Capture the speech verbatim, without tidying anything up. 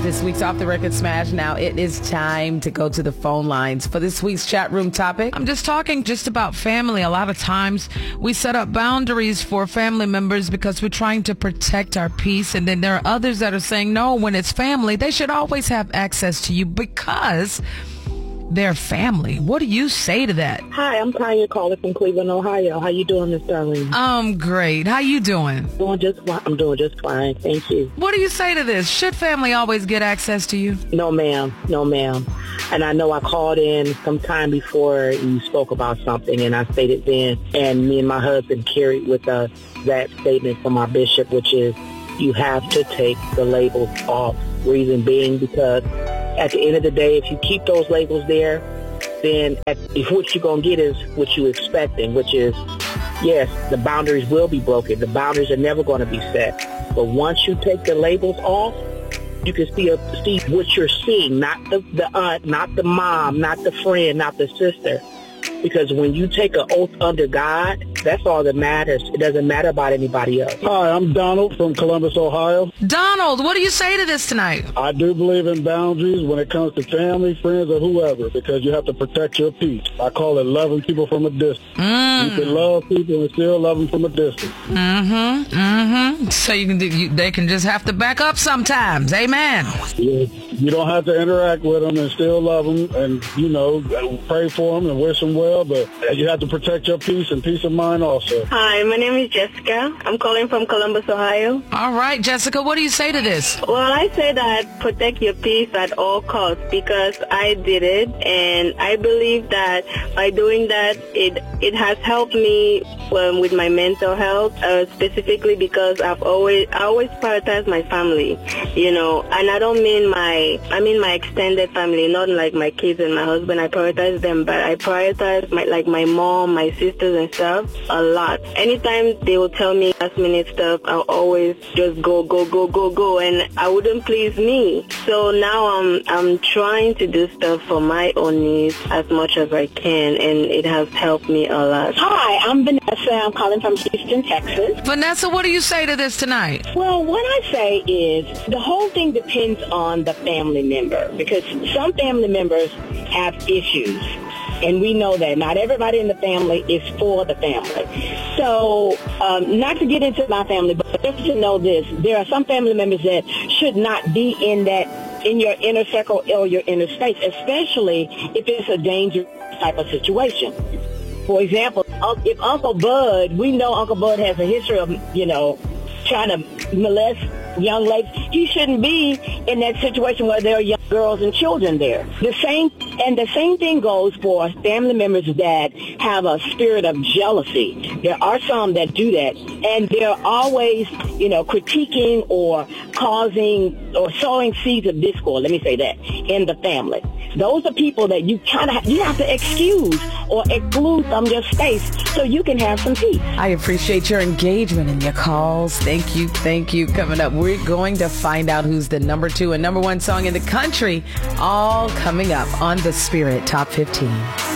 this week's Off the Record Smash. Now it is time to go to the phone lines for this week's chat room topic. I'm just talking just about family. A lot of times we set up boundaries for family members because we're trying to protect our peace. And then there are others that are saying, no, when it's family, they should always have access to you because they're family. What do you say to that? Hi, I'm Tanya calling from Cleveland, Ohio. How you doing, Miss Darlene? Um, great. How you doing? Doing just fine. I'm doing just fine. Thank you. What do you say to this? Should family always get access to you? No, ma'am. No, ma'am. And I know I called in some time before you spoke about something, and I stated then, and me and my husband carried with us that statement from our bishop, which is you have to take the labels off. Reason being because at the end of the day, if you keep those labels there, then at, if what you're going to get is what you're expecting, which is, yes, the boundaries will be broken. The boundaries are never going to be set. But once you take the labels off, you can see, see what you're seeing, not the, the aunt, not the mom, not the friend, not the sister. Because when you take an oath under God, that's all that matters. It doesn't matter about anybody else. Hi, I'm Donald from Columbus, Ohio. Donald, what do you say to this tonight? I do believe in boundaries when it comes to family, friends, or whoever, because you have to protect your peace. I call it loving people from a distance. Mm. You can love people and still love them from a distance. Mm-hmm, mm-hmm. So you can do, you, they can just have to back up sometimes. Amen. Yeah, you don't have to interact with them and still love them and, you know, pray for them and wish them well, but you have to protect your peace and peace of mind also. Hi, my name is Jessica. I'm calling from Columbus, Ohio. All right, Jessica, what do you say to this? Well, I say that protect your peace at all costs because I did it, and I believe that by doing that, it it has helped me um, with my mental health, uh, specifically because I've always I always prioritize my family, you know, and I don't mean my I mean my extended family, not like my kids and my husband. I prioritize them, but I prioritize my like my mom, my sisters and stuff a lot. Anytime they will tell me last minute stuff, I'll always just go, go, go, go, go, and I wouldn't please me. So now I'm I'm trying to do stuff for my own needs as much as I can, and it has helped me a lot. Hi, I'm Vanessa. I'm calling from Houston, Texas. Vanessa, what do you say to this tonight? Well, what I say is the whole thing depends on the family member because some family members have issues. And we know that not everybody in the family is for the family. So um, not to get into my family, but just to know this, there are some family members that should not be in that in your inner circle or your inner space, especially if it's a dangerous type of situation. For example, if Uncle Bud, we know Uncle Bud has a history of, you know, trying to molest young ladies. He shouldn't be in that situation where there are young girls and children there. The same, and the same thing goes for family members that have a spirit of jealousy. There are some that do that, and they're always, you know, critiquing or causing or sowing seeds of discord. Let me say that in the family. Those are people that you kind of you have to excuse or exclude from your space so you can have some peace. I appreciate your engagement and your calls. Thank you. Thank you. Coming up, we're going to find out who's the number two and number one song in the country, all coming up on the Spirit Top fifteen.